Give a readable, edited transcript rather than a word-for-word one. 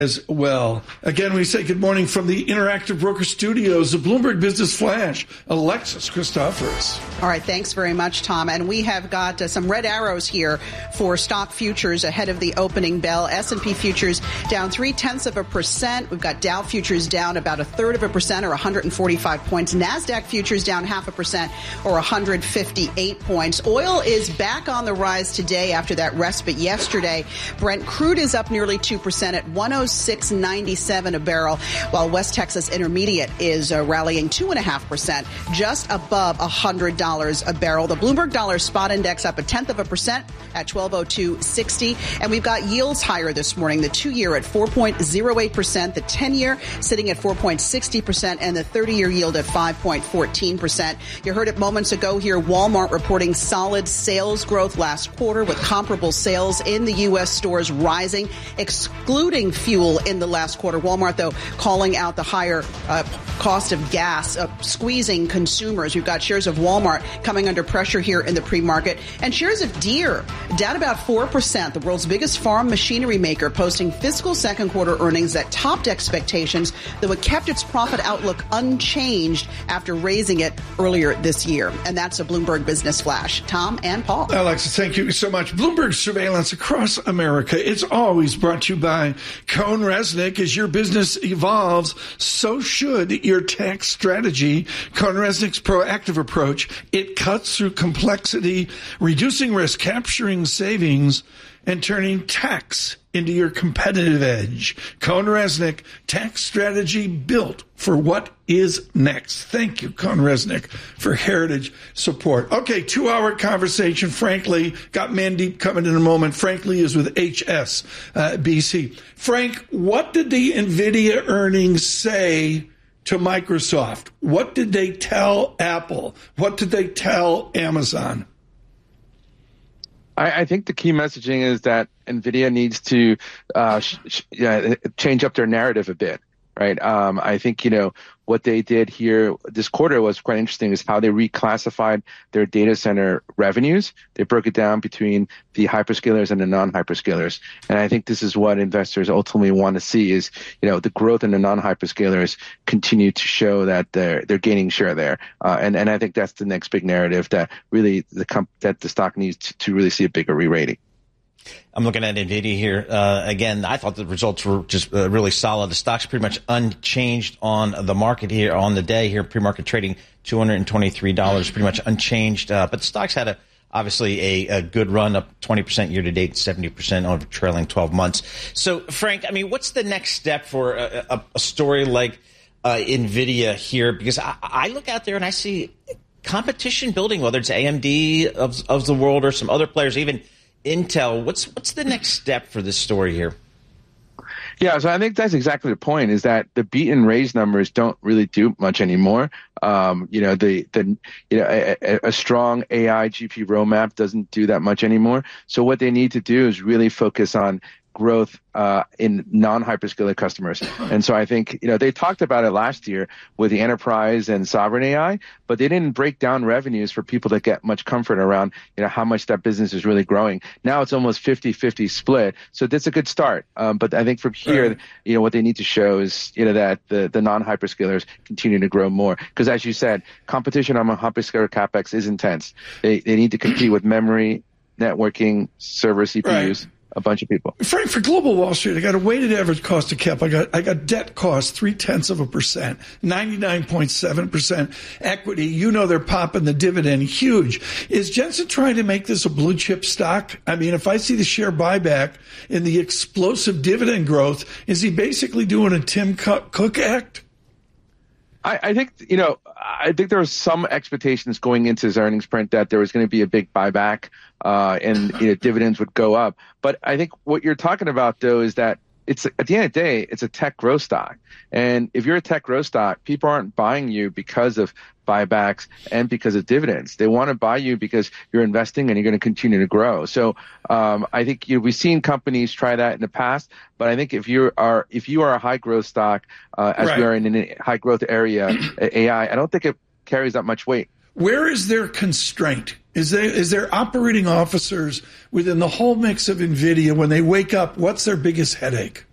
As well. Again, we say good morning from the Interactive Broker Studios, the Bloomberg Business Flash, Alexis Christoforous. All right, thanks very much, Tom. And we have got some red arrows here for stock futures ahead of the opening bell. S&P futures down 0.3%. We've got Dow futures down about 0.33% or 145 points. NASDAQ futures down 0.5% or 158 points. Oil is back on the rise today after that respite yesterday. Brent crude is up nearly 2% at 106.97 a barrel, while West Texas Intermediate is rallying 2.5%, just above $100 a barrel. The Bloomberg Dollar Spot Index up 0.1% at 1202.60, and we've got yields higher this morning. The 2-year at 4.08%, the 10-year sitting at 4.60%, and the 30-year yield at 5.14%. You heard it moments ago here. Walmart reporting solid sales growth last quarter, with comparable sales in the U.S. stores rising, excluding fuel in the last quarter. Walmart, though, calling out the higher cost of gas, squeezing consumers. We've got shares of Walmart coming under pressure here in the pre-market. And shares of Deere down about 4%. The world's biggest farm machinery maker posting fiscal second quarter earnings that topped expectations, though it kept its profit outlook unchanged after raising it earlier this year. And that's a Bloomberg Business Flash. Tom and Paul. Alexis, thank you so much. Bloomberg surveillance across America. It's always brought to you by Cohn Resnick. As your business evolves, so should your tax strategy. Cohn Resnick's proactive approach, it cuts through complexity, reducing risk, capturing savings, and turning tax into your competitive edge. Cohn Resnick, tax strategy built for what is next. Thank you, Cohn Resnick, for heritage support. Okay, 2-hour conversation. Frankly, got Mandeep coming in a moment. Frankly is with HSBC. Frank, what did the NVIDIA earnings say to Microsoft? What did they tell Apple? What did they tell Amazon? I think the key messaging is that NVIDIA needs to change up their narrative a bit, right? I think, what they did here this quarter was quite interesting, is how they reclassified their data center revenues. They broke it down between the hyperscalers and the non-hyperscalers. And I think this is what investors ultimately want to see is, the growth in the non-hyperscalers continue to show that they're gaining share there. And I think that's the next big narrative that really that the stock needs to really see a bigger re-rating. I'm looking at NVIDIA here. Again, I thought the results were just really solid. The stock's pretty much unchanged on the market here, on the day here, pre-market trading $223, pretty much unchanged. But the stock's had obviously a good run, up 20% year to date, 70% over trailing 12 months. So, Frank, what's the next step for a story like NVIDIA here? Because I look out there and I see competition building, whether it's AMD of the world or some other players, even Intel. What's the next step for this story here? Yeah, so I think that's exactly the point, is that the beat and raise numbers don't really do much anymore. A strong AI GPU roadmap doesn't do that much anymore. So what they need to do is really focus on growth in non-hyperscaler customers. And so I think, they talked about it last year with the enterprise and sovereign AI, but they didn't break down revenues for people to get much comfort around, how much that business is really growing. Now it's almost 50-50 split. So that's a good start. But I think from here, what they need to show is, that the non-hyperscalers continue to grow more. Because as you said, competition on hyperscaler CapEx is intense. They need to compete with memory, networking, server CPUs. Right. A bunch of people. Frank, for Global Wall Street, I got a weighted average cost of cap. I got debt cost 0.3%, 99.7% equity. They're popping the dividend huge. Is Jensen trying to make this a blue chip stock? If I see the share buyback and the explosive dividend growth, is he basically doing a Tim Cook act? I think, I think there was some expectations going into his earnings print that there was going to be a big buyback and dividends would go up. But I think what you're talking about, though, is that it's at the end of the day, it's a tech growth stock. And if you're a tech growth stock, people aren't buying you because of buybacks and because of dividends. They want to buy you because you're investing and you're going to continue to grow. So I think we've seen companies try that in the past, but I think if you are a high growth stock, as right. We are in a high growth area, AI, I don't think it carries that much weight. Where is their constraint? Is there operating officers within the whole mix of NVIDIA when they wake up? What's their biggest headache?